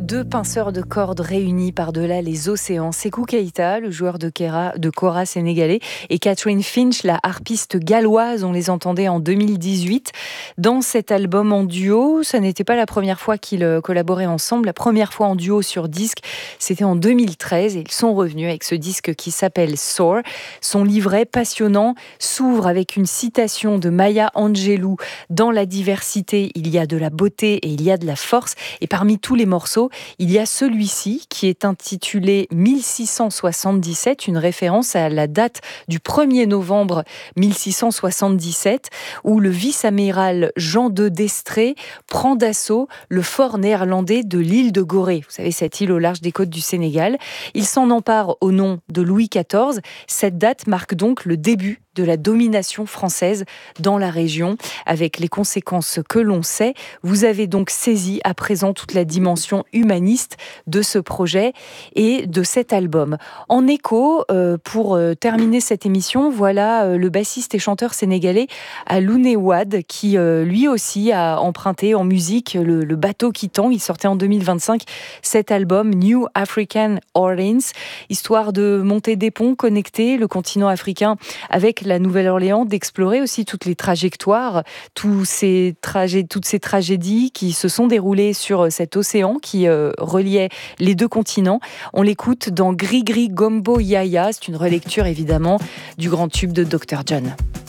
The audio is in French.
Deux pinceurs de cordes réunis par-delà les océans. Sékou Keïta, le joueur de kora sénégalais, et Catherine Finch, la harpiste galloise. On les entendait en 2018 dans cet album en duo. Ça n'était pas la première fois qu'ils collaboraient ensemble. La première fois en duo sur disque, c'était en 2013 et ils sont revenus avec ce disque qui s'appelle Soar. Son livret passionnant s'ouvre avec une citation de Maya Angelou. Dans la diversité, il y a de la beauté et il y a de la force. Et parmi tous les morceaux, il y a celui-ci qui est intitulé 1677, une référence à la date du 1er novembre 1677, où le vice-amiral Jean II d'Estrées prend d'assaut le fort néerlandais de l'île de Gorée. Vous savez, cette île au large des côtes du Sénégal. Il s'en empare au nom de Louis XIV. Cette date marque donc le début de la domination française dans la région, avec les conséquences que l'on sait. Vous avez donc saisi à présent toute la dimension humaniste de ce projet et de cet album. En écho, pour terminer cette émission, voilà le bassiste et chanteur sénégalais Aloune Wade, qui lui aussi a emprunté en musique le bateau qui tangue. Il sortait en 2025 cet album New African Orleans, histoire de monter des ponts, connecter le continent africain avec la Nouvelle-Orléans, d'explorer aussi toutes les trajectoires, toutes ces tragédies qui se sont déroulées sur cet océan qui reliait les deux continents. On l'écoute dans Gris Gris Gombo Yaya, c'est une relecture évidemment du grand tube de Dr. John.